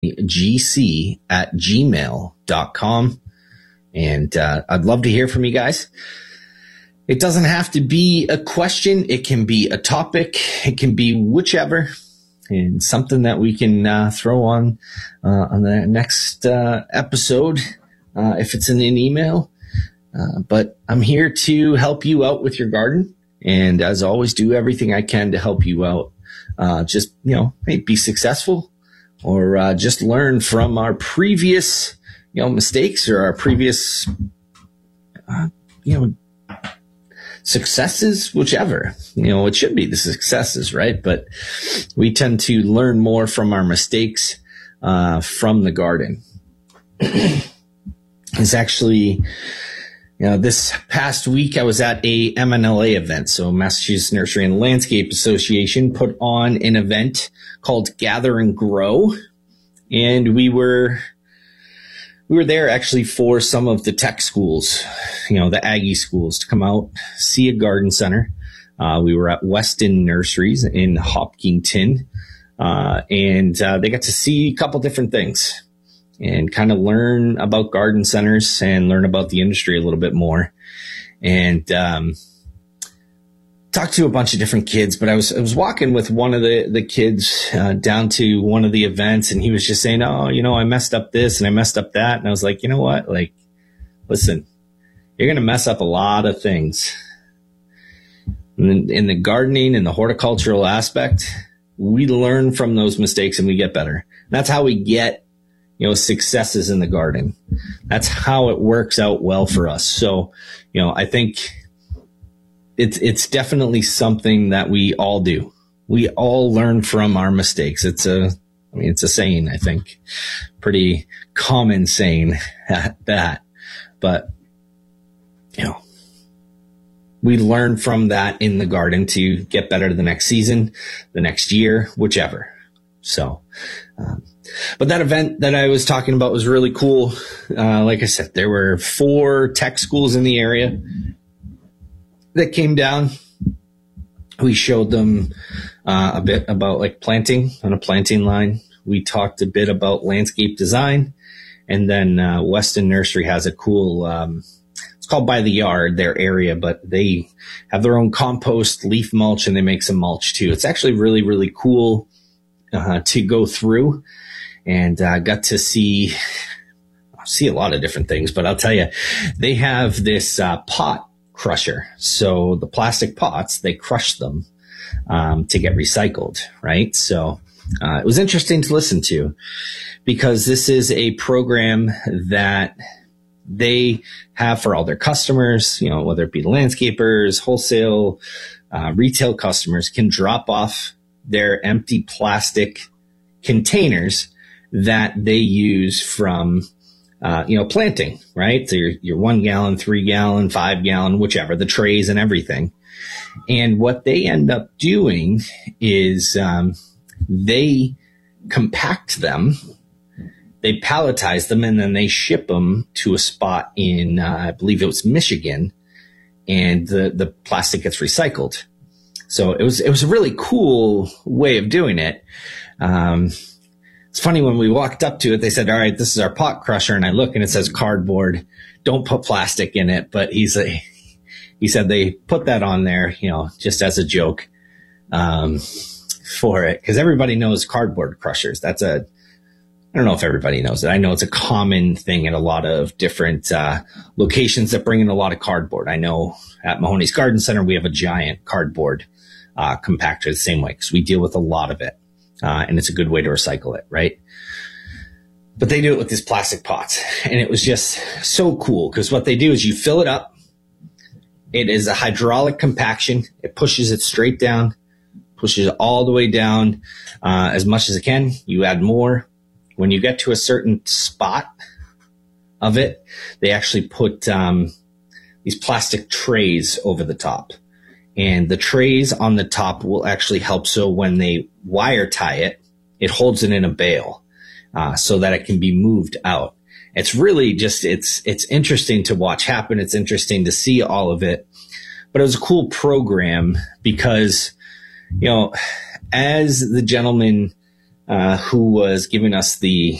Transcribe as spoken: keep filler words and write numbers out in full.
G C at gmail dot com. And uh, I'd love to hear from you guys. It doesn't have to be a question. It can be a topic. It can be whichever, and something that we can uh, throw on uh, on the next uh, episode uh, if it's in an email. Uh, but I'm here to help you out with your garden. And as always, do everything I can to help you out. Uh, just, you know, hey, be successful, or uh, just learn from our previous, you know, mistakes or our previous, uh, you know, successes, whichever. You know, it should be the successes, right? But we tend to learn more from our mistakes uh, from the garden. It's actually, you know, this past week I was at a M N L A event. So Massachusetts Nursery and Landscape Association put on an event called Gather and Grow. And we were, we were there actually for some of the tech schools, you know, the Aggie schools, to come out, see a garden center. Uh, we were at Weston Nurseries in Hopkinton. Uh, and uh, they got to see a couple different things and kind of learn about garden centers and learn about the industry a little bit more. And um, talked to a bunch of different kids, but I was I was walking with one of the, the kids uh, down to one of the events, and he was just saying, oh, you know, I messed up this and I messed up that. And I was like, you know what? Like, listen, you're going to mess up a lot of things. In, in the gardening and the horticultural aspect, we learn from those mistakes and we get better. And that's how we get, you know, successes in the garden. That's how it works out well for us. So, you know, I think it's, it's definitely something that we all do. We all learn from our mistakes. It's a, I mean, it's a saying, I think, pretty common saying at that, but you know, we learn from that in the garden to get better the next season, the next year, whichever. So, um, but that event that I was talking about was really cool. Uh, like I said, there were four tech schools in the area that came down. We showed them uh, a bit about like planting on a planting line. We talked a bit about landscape design. And then uh, Weston Nursery has a cool, um, it's called By the Yard, their area, but they have their own compost, leaf mulch, and they make some mulch too. It's actually really, really cool uh, to go through. And I uh, got to see, see a lot of different things, but I'll tell you, they have this uh, pot crusher. So the plastic pots, they crush them um, to get recycled, right? So uh, it was interesting to listen to, because this is a program that they have for all their customers, you know, whether it be landscapers, wholesale, uh, retail customers, can drop off their empty plastic containers that they use from, uh, you know, planting, right? So your, your one gallon, three gallon, five gallon, whichever, the trays and everything. And what they end up doing is, um, they compact them, they palletize them, and then they ship them to a spot in, uh, I believe it was Michigan, and the, the plastic gets recycled. So it was, it was a really cool way of doing it. Um, It's funny, when we walked up to it, they said, all right, this is our pot crusher. And I look and it says cardboard. Don't put plastic in it. But he's a, he said they put that on there, you know, just as a joke, um, for it. Cause everybody knows cardboard crushers. That's a, I don't know if everybody knows it. I know it's a common thing at a lot of different, uh, locations that bring in a lot of cardboard. I know at Mahoney's Garden Center, we have a giant cardboard, uh, compactor the same way, cause we deal with a lot of it. Uh, and it's a good way to recycle it, right? But they do it with these plastic pots. And it was just so cool, because what they do is you fill it up. It is a hydraulic compaction. It pushes it straight down, pushes it all the way down uh, as much as it can. You add more. When you get to a certain spot of it, they actually put um, these plastic trays over the top. And the trays on the top will actually help. So when they wire tie it, it holds it in a bale uh, so that it can be moved out. It's really just, it's, it's interesting to watch happen. It's interesting to see all of it, but it was a cool program because, you know, as the gentleman uh, who was giving us the